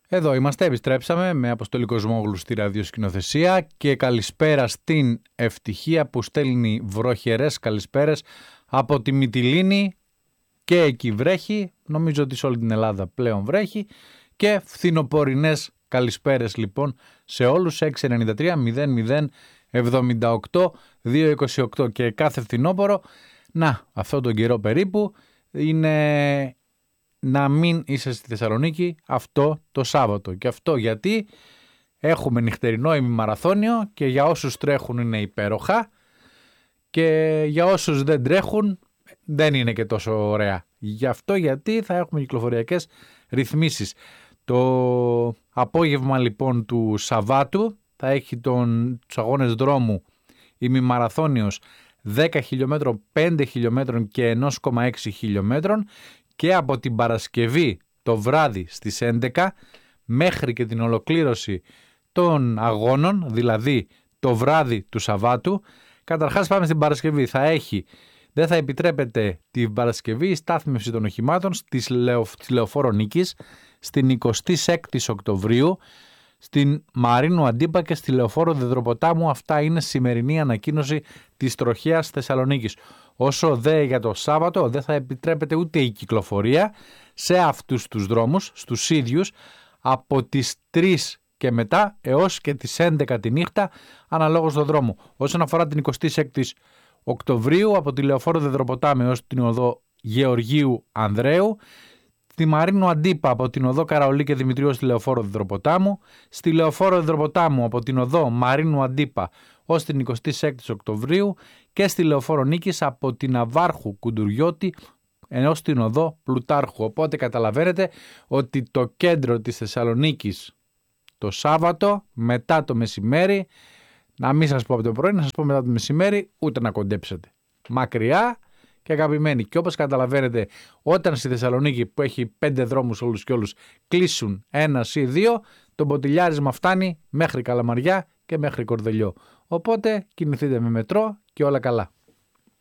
Εδώ είμαστε, επιστρέψαμε με Αποστόλη Κοσμόγλου στη ραδιοσκηνοθεσία και καλησπέρα στην Ευτυχία που στέλνει βροχερές καλησπέρες από τη Μυτιλήνη και εκεί βρέχει, νομίζω ότι σε όλη την Ελλάδα πλέον βρέχει και φθινοπορεινές καλησπέρες λοιπόν σε όλους. 693 00 78 228 και κάθε φθινόπορο, αυτόν τον καιρό περίπου είναι να μην είσαι στη Θεσσαλονίκη αυτό το Σάββατο. Και αυτό γιατί έχουμε νυχτερινό ημιμαραθώνιο και για όσους τρέχουν είναι υπέροχα και για όσους δεν τρέχουν δεν είναι και τόσο ωραία. Γι' αυτό γιατί θα έχουμε κυκλοφοριακές ρυθμίσεις. Το απόγευμα λοιπόν του Σαββάτου θα έχει τους αγώνες δρόμου ημιμαραθώνιος 10 χιλιόμετρων, 5 χιλιόμετρων και 1,6 χιλιόμετρων και από την Παρασκευή το βράδυ στις 11 μέχρι και την ολοκλήρωση των αγώνων, δηλαδή το βράδυ του Σαββάτου. Καταρχάς πάμε στην Παρασκευή. Δεν θα επιτρέπεται την Παρασκευή η στάθμευση των οχημάτων στη Λεωφόρο Νίκης στην 26η Οκτωβρίου, στην Μαρίνου Αντίπα και στη Λεωφόρο Δεδροποτάμου. Αυτά είναι σημερινή ανακοίνωση της Τροχέας Θεσσαλονίκης. Όσο δε για το Σάββατο δεν θα επιτρέπεται ούτε η κυκλοφορία σε αυτούς τους δρόμους, στους ίδιους, από τις 3 και μετά έως και τις 11 τη νύχτα αναλόγως το δρόμο. Όσον αφορά την 26η Οκτωβρίου από τη Λεωφόρο Δεδροποτάμου έως την οδό Γεωργίου Ανδρέου, στη Μαρίνου Αντίπα από την οδό Καραολί και Δημητρίου στη Λεωφόρο Δεδροποτάμου, στη Λεωφόρο Δεδροποτάμου από την οδό Μαρίνου Αντίπα ως την 26η Οκτωβρίου και στη Λεωφόρο Νίκης από την Ναυάρχου Κουντουριώτη έως την οδό Πλουτάρχου. Οπότε καταλαβαίνετε ότι το κέντρο της Θεσσαλονίκης το Σάββατο μετά το μεσημέρι, να μην σας πω από το πρωί, να σας πω μετά το μεσημέρι, ούτε να κοντέψετε. Μακριά και αγαπημένοι. Και όπως καταλαβαίνετε, όταν στη Θεσσαλονίκη που έχει 5 δρόμους όλους και όλους κλείσουν 1 ή 2, το μποτιλιάρισμα φτάνει μέχρι Καλαμαριά και μέχρι Κορδελιό. Οπότε κινηθείτε με μετρό και όλα καλά.